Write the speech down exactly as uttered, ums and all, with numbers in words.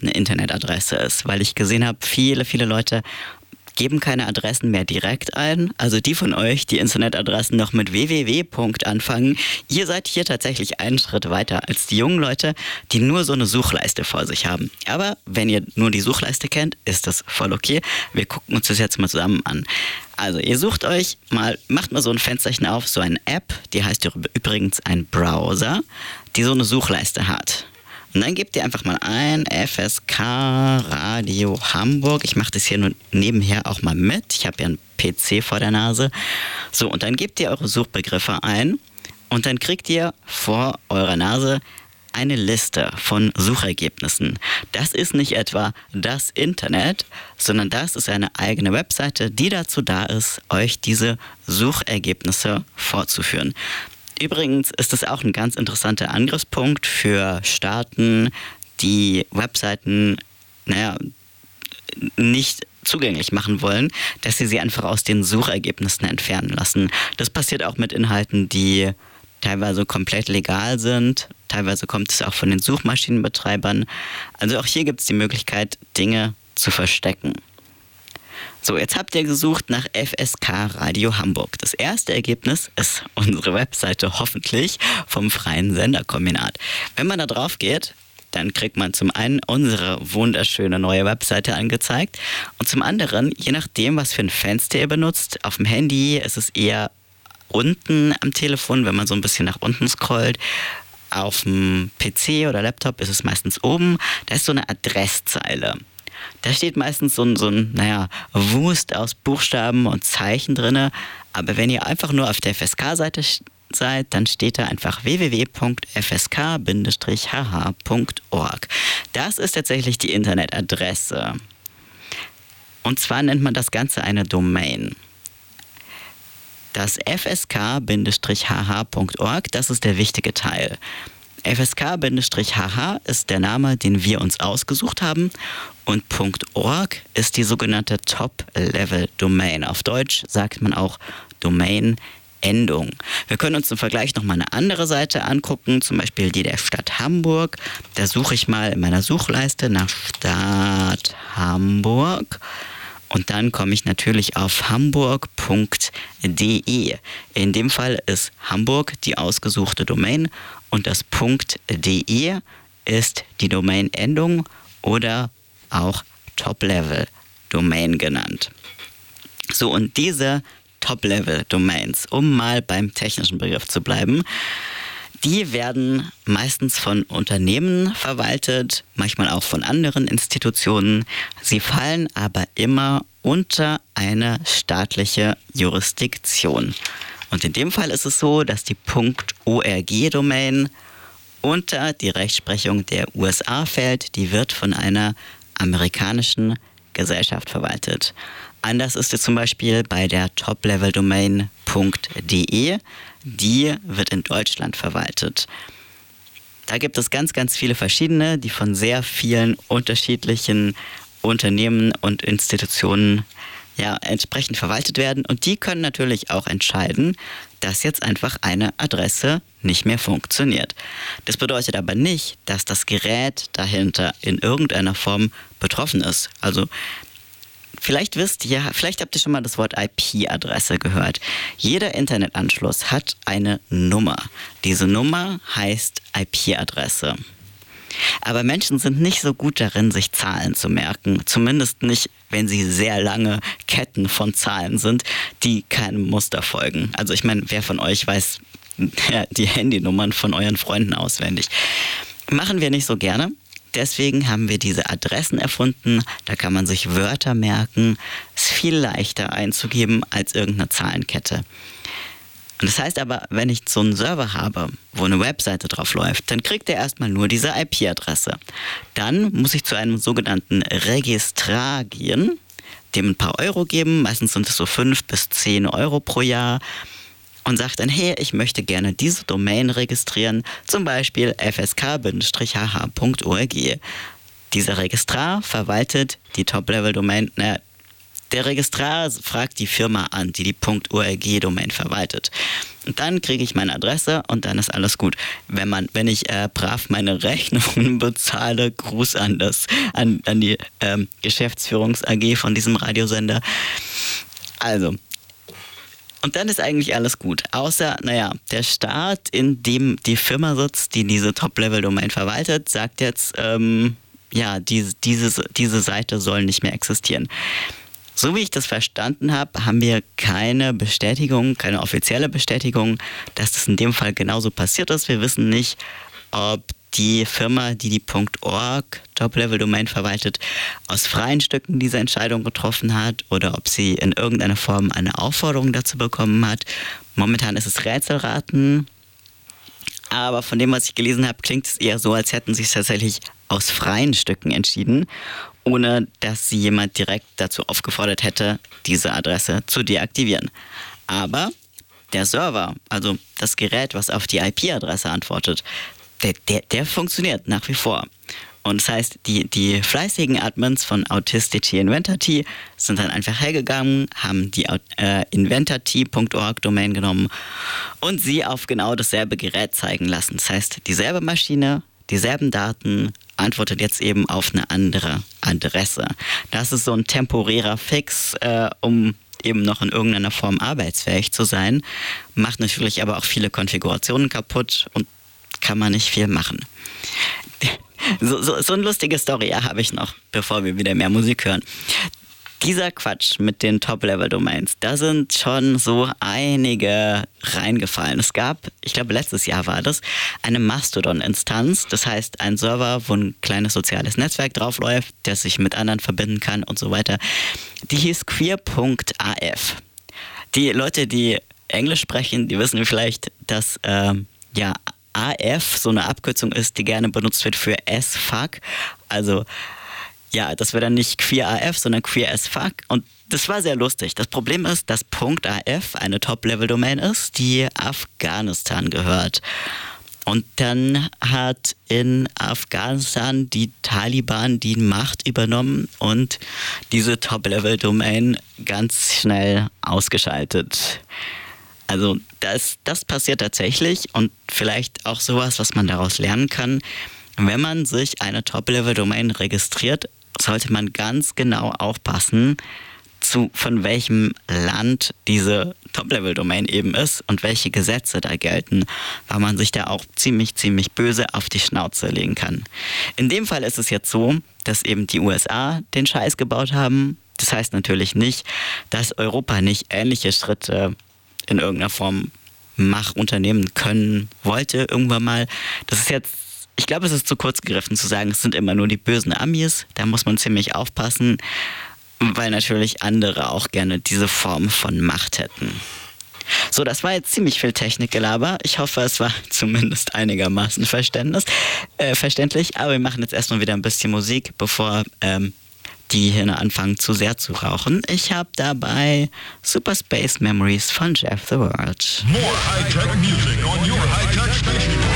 eine Internetadresse ist, weil ich gesehen habe, viele, viele Leute geben keine Adressen mehr direkt ein. Also die von euch, die Internetadressen noch mit www. anfangen, ihr seid hier tatsächlich einen Schritt weiter als die jungen Leute, die nur so eine Suchleiste vor sich haben. Aber wenn ihr nur die Suchleiste kennt, ist das voll okay. Wir gucken uns das jetzt mal zusammen an. Also ihr sucht euch mal, macht mal so ein Fensterchen auf, so eine App, die heißt übrigens ein Browser, die so eine Suchleiste hat. Und dann gebt ihr einfach mal ein F S K Radio Hamburg. Ich mache das hier nur nebenher auch mal mit. Ich habe ja einen P C vor der Nase. So, und dann gebt ihr eure Suchbegriffe ein und dann kriegt ihr vor eurer Nase eine Liste von Suchergebnissen. Das ist nicht etwa das Internet, sondern das ist eine eigene Webseite, die dazu da ist, euch diese Suchergebnisse vorzuführen. Übrigens ist das auch ein ganz interessanter Angriffspunkt für Staaten, die Webseiten, naja, nicht zugänglich machen wollen, dass sie sie einfach aus den Suchergebnissen entfernen lassen. Das passiert auch mit Inhalten, die teilweise komplett legal sind. Teilweise kommt es auch von den Suchmaschinenbetreibern. Also auch hier gibt es die Möglichkeit, Dinge zu verstecken. So, jetzt habt ihr gesucht nach F S K Radio Hamburg. Das erste Ergebnis ist unsere Webseite hoffentlich vom Freien Senderkombinat. Wenn man da drauf geht, dann kriegt man zum einen unsere wunderschöne neue Webseite angezeigt und zum anderen, je nachdem, was für ein Fenster ihr benutzt, auf dem Handy ist es eher unten am Telefon, wenn man so ein bisschen nach unten scrollt. Auf dem P C oder Laptop ist es meistens oben. Da ist so eine Adresszeile. Da steht meistens so ein, so ein, naja, Wust aus Buchstaben und Zeichen drin. Aber wenn ihr einfach nur auf der F S K-Seite seid, dann steht da einfach w w w punkt f s k bindestrich h h punkt org. Das ist tatsächlich die Internetadresse. Und zwar nennt man das Ganze eine Domain. Das f s k bindestrich h h punkt org, das ist der wichtige Teil. F S K H H ist der Name, den wir uns ausgesucht haben und .org ist die sogenannte Top-Level-Domain. Auf Deutsch sagt man auch Domain-Endung. Wir können uns im Vergleich nochmal eine andere Seite angucken, zum Beispiel die der Stadt Hamburg. Da suche ich mal in meiner Suchleiste nach Stadt Hamburg. Und dann komme ich natürlich auf hamburg punkt de. In dem Fall ist Hamburg die ausgesuchte Domain und das .de ist die Domain-Endung oder auch Top-Level-Domain genannt. So, und diese Top-Level-Domains, um mal beim technischen Begriff zu bleiben, die werden meistens von Unternehmen verwaltet, manchmal auch von anderen Institutionen. Sie fallen aber immer unter eine staatliche Jurisdiktion. Und in dem Fall ist es so, dass die .org-Domain unter die Rechtsprechung der U S A fällt. Die wird von einer amerikanischen Gesellschaft verwaltet. Anders ist es zum Beispiel bei der Top-Level-Domain .de. Die wird in Deutschland verwaltet. Da gibt es ganz, ganz viele verschiedene, die von sehr vielen unterschiedlichen Unternehmen und Institutionen ja, entsprechend verwaltet werden. Und die können natürlich auch entscheiden, dass jetzt einfach eine Adresse nicht mehr funktioniert. Das bedeutet aber nicht, dass das Gerät dahinter in irgendeiner Form betroffen ist. Also Vielleicht wisst ihr, vielleicht habt ihr schon mal das Wort I P-Adresse gehört. Jeder Internetanschluss hat eine Nummer. Diese Nummer heißt I P-Adresse. Aber Menschen sind nicht so gut darin, sich Zahlen zu merken. Zumindest nicht, wenn sie sehr lange Ketten von Zahlen sind, die keinem Muster folgen. Also ich meine, wer von euch weiß ja, die Handynummern von euren Freunden auswendig? Machen wir nicht so gerne. Deswegen haben wir diese Adressen erfunden. Da kann man sich Wörter merken. Ist viel leichter einzugeben als irgendeine Zahlenkette. Und das heißt aber, wenn ich so einen Server habe, wo eine Webseite drauf läuft, dann kriegt er erstmal nur diese I P-Adresse. Dann muss ich zu einem sogenannten Registrar gehen, dem ein paar Euro geben. Meistens sind es so fünf bis zehn Euro pro Jahr. Und sagt dann, hey, ich möchte gerne diese Domain registrieren, zum Beispiel f s k h h punkt org. Dieser Registrar verwaltet die Top-Level-Domain. Na, der Registrar fragt die Firma an, die die .org-Domain verwaltet. Und dann kriege ich meine Adresse und dann ist alles gut. Wenn man, wenn ich äh, brav meine Rechnungen bezahle, Gruß an das, an, an die ähm, Geschäftsführungs-A G von diesem Radiosender. Also, und dann ist eigentlich alles gut. Außer, naja, der Staat, in dem die Firma sitzt, die diese Top-Level-Domain verwaltet, sagt jetzt, ähm, ja, diese, diese, diese Seite soll nicht mehr existieren. So wie ich das verstanden habe, haben wir keine Bestätigung, keine offizielle Bestätigung, dass das in dem Fall genauso passiert ist. Wir wissen nicht, ob die Firma, die die .org Top-Level-Domain verwaltet, aus freien Stücken diese Entscheidung getroffen hat oder ob sie in irgendeiner Form eine Aufforderung dazu bekommen hat. Momentan ist es Rätselraten, aber von dem, was ich gelesen habe, klingt es eher so, als hätten sie es tatsächlich aus freien Stücken entschieden, ohne dass sie jemand direkt dazu aufgefordert hätte, diese Adresse zu deaktivieren. Aber der Server, also das Gerät, was auf die I P-Adresse antwortet, der, der, der funktioniert nach wie vor. Und das heißt, die, die fleißigen Admins von Authenticity Inventati sind dann einfach hergegangen, haben die äh, inventati Punkt org Domain genommen und sie auf genau dasselbe Gerät zeigen lassen. Das heißt, dieselbe Maschine, dieselben Daten, antwortet jetzt eben auf eine andere Adresse. Das ist so ein temporärer Fix, äh, um eben noch in irgendeiner Form arbeitsfähig zu sein, macht natürlich aber auch viele Konfigurationen kaputt und kann man nicht viel machen. So, so, so eine lustige Story ja, habe ich noch, bevor wir wieder mehr Musik hören. Dieser Quatsch mit den Top-Level-Domains, da sind schon so einige reingefallen. Es gab, ich glaube letztes Jahr war das, eine Mastodon-Instanz. Das heißt, ein Server, wo ein kleines soziales Netzwerk draufläuft, das sich mit anderen verbinden kann und so weiter. Die hieß queer Punkt A F. Die Leute, die Englisch sprechen, die wissen vielleicht, dass äh, ja, A F so eine Abkürzung ist, die gerne benutzt wird für as fuck. Also ja, das wäre dann nicht queer A F, sondern queer as fuck. Und das war sehr lustig. Das Problem ist, dass .af eine Top-Level-Domain ist, die Afghanistan gehört. Und dann hat in Afghanistan die Taliban die Macht übernommen und diese Top-Level-Domain ganz schnell ausgeschaltet. Also das, das passiert tatsächlich und vielleicht auch sowas, was man daraus lernen kann. Wenn man sich eine Top-Level-Domain registriert, sollte man ganz genau aufpassen, zu, von welchem Land diese Top-Level-Domain eben ist und welche Gesetze da gelten, weil man sich da auch ziemlich, ziemlich böse auf die Schnauze legen kann. In dem Fall ist es jetzt so, dass eben die U S A den Scheiß gebaut haben. Das heißt natürlich nicht, dass Europa nicht ähnliche Schritte in irgendeiner Form mach unternehmen können wollte irgendwann mal. Das ist jetzt, ich glaube, es ist zu kurz gegriffen zu sagen, es sind immer nur die bösen Amis. Da muss man ziemlich aufpassen, weil natürlich andere auch gerne diese Form von Macht hätten. So, das war jetzt ziemlich viel Technikgelaber. Ich hoffe, es war zumindest einigermaßen Verständnis, äh, verständlich. Aber wir machen jetzt erstmal wieder ein bisschen Musik, bevor ähm, die Hirne anfangen zu sehr zu rauchen. Ich habe dabei Super Space Memories von Jeff the World. More high-tech music on your high-tech station.